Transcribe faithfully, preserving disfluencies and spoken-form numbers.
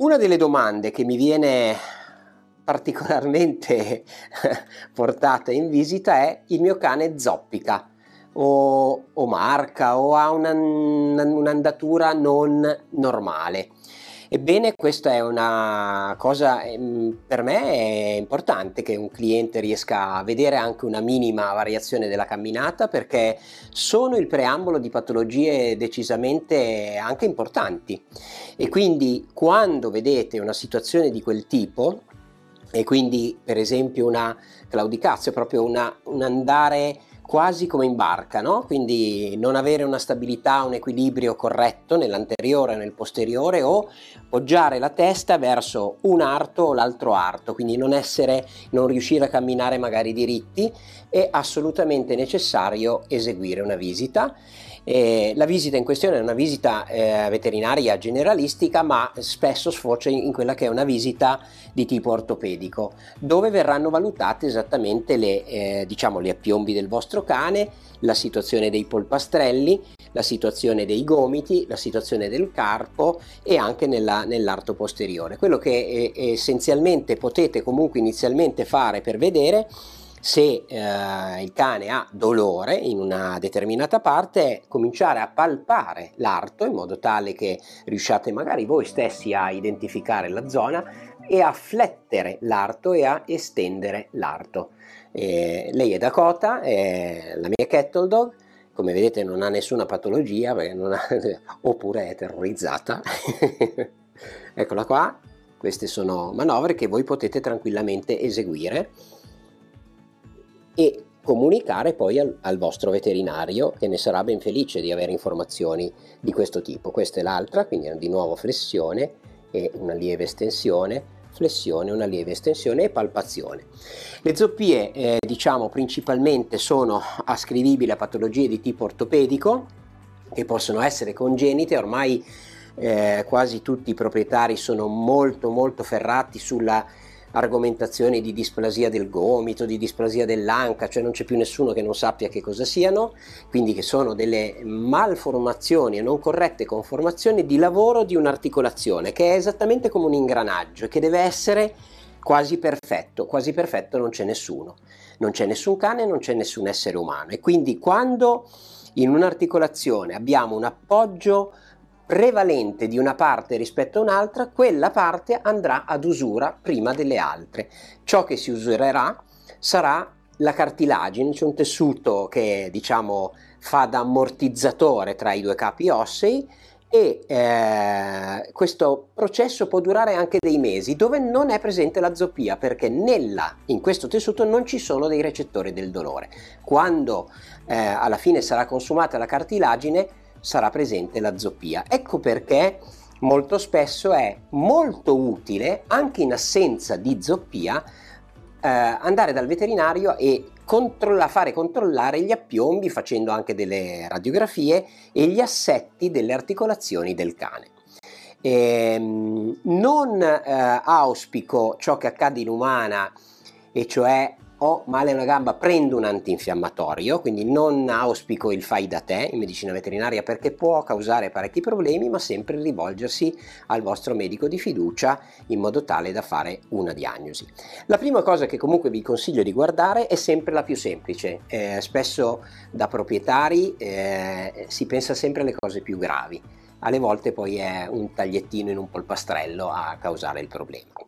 Una delle domande che mi viene particolarmente portata in visita è: il mio cane zoppica o, o marca o ha una, un'andatura non normale. Ebbene, questa è una cosa, per me è importante che un cliente riesca a vedere anche una minima variazione della camminata, perché sono il preambolo di patologie decisamente anche importanti. E quindi quando vedete una situazione di quel tipo, e quindi per esempio una claudicazio, proprio una, un andare quasi come in barca, no? Quindi non avere una stabilità, un equilibrio corretto nell'anteriore o nel posteriore, o poggiare la testa verso un arto o l'altro arto, quindi non essere, non riuscire a camminare magari diritti, è assolutamente necessario eseguire una visita. Eh, la visita in questione è una visita eh, veterinaria generalistica, ma spesso sfocia in, in quella che è una visita di tipo ortopedico, dove verranno valutate esattamente le, eh, diciamo, gli appiombi del vostro cane, la situazione dei polpastrelli, la situazione dei gomiti, la situazione del carpo e anche nella, nell'arto posteriore. Quello che eh, essenzialmente potete comunque inizialmente fare per vedere se eh, il cane ha dolore in una determinata parte è cominciare a palpare l'arto, in modo tale che riusciate magari voi stessi a identificare la zona e a flettere l'arto e a estendere l'arto. Eh, lei è Dakota, è la mia Cattle Dog, come vedete non ha nessuna patologia, perché non ha, oppure è terrorizzata. Eccola qua, queste sono manovre che voi potete tranquillamente eseguire e comunicare poi al, al vostro veterinario, che ne sarà ben felice di avere informazioni di questo tipo. Questa è l'altra, quindi di nuovo flessione e una lieve estensione, flessione, una lieve estensione e palpazione. Le zoppie eh, diciamo principalmente sono ascrivibili a patologie di tipo ortopedico, che possono essere congenite. Ormai eh, quasi tutti i proprietari sono molto molto ferrati sulla argomentazioni di displasia del gomito, di displasia dell'anca, cioè non c'è più nessuno che non sappia che cosa siano, quindi che sono delle malformazioni e non corrette conformazioni di lavoro di un'articolazione, che è esattamente come un ingranaggio, che deve essere quasi perfetto. Quasi perfetto non c'è nessuno, non c'è nessun cane, non c'è nessun essere umano, e quindi quando in un'articolazione abbiamo un appoggio prevalente di una parte rispetto a un'altra, quella parte andrà ad usura prima delle altre. Ciò che si usurerà sarà la cartilagine, c'è un tessuto che diciamo fa da ammortizzatore tra i due capi ossei, e eh, questo processo può durare anche dei mesi, dove non è presente la zoppia, perché nella, in questo tessuto non ci sono dei recettori del dolore. Quando eh, alla fine sarà consumata la cartilagine, sarà presente la zoppia. Ecco perché molto spesso è molto utile, anche in assenza di zoppia, eh, andare dal veterinario e controlla, fare controllare gli appiombi, facendo anche delle radiografie e gli assetti delle articolazioni del cane. Ehm, non eh, auspico ciò che accade in umana, e cioè ho male a una gamba, prendo un antinfiammatorio, quindi non auspico il fai da te in medicina veterinaria, perché può causare parecchi problemi, ma sempre rivolgersi al vostro medico di fiducia in modo tale da fare una diagnosi. La prima cosa che comunque vi consiglio di guardare è sempre la più semplice. Eh, spesso da proprietari eh, si pensa sempre alle cose più gravi, alle volte poi è un tagliettino in un polpastrello a causare il problema.